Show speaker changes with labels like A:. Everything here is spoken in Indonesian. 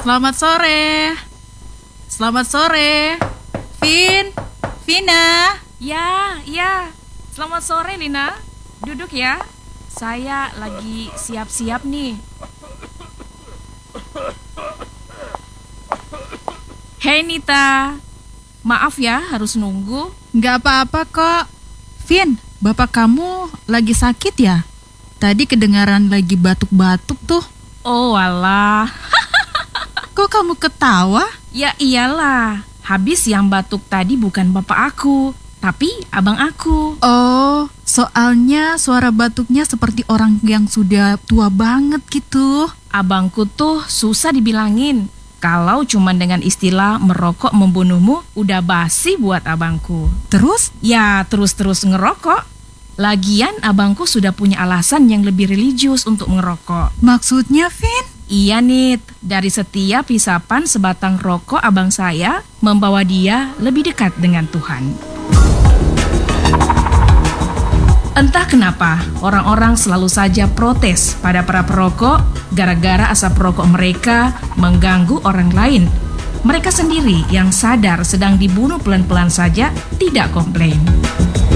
A: Selamat sore. Selamat sore. Vina.
B: Ya. Selamat sore, Lina. Duduk ya. Saya lagi siap-siap nih. Hei Nita. Maaf ya harus nunggu.
A: Nggak apa-apa kok. Vin, bapak kamu lagi sakit ya? Tadi kedengaran lagi batuk-batuk tuh.
B: Oh alah.
A: Kok kamu ketawa?
B: Ya iyalah. Habis yang batuk tadi bukan bapak aku, tapi abang aku.
A: Oh, soalnya suara batuknya seperti orang yang sudah tua banget gitu.
B: Abangku tuh susah dibilangin. Kalau cuman dengan istilah merokok membunuhmu, udah basi buat abangku.
A: Terus?
B: Ya terus-terus ngerokok. Lagian abangku sudah punya alasan yang lebih religius untuk ngerokok.
A: Maksudnya, Vin?
B: Iya Nit, dari setiap hisapan sebatang rokok abang saya membawa dia lebih dekat dengan Tuhan. Entah kenapa, orang-orang selalu saja protes pada para perokok gara-gara asap rokok mereka mengganggu orang lain. Mereka sendiri yang sadar sedang dibunuh pelan-pelan saja tidak komplain.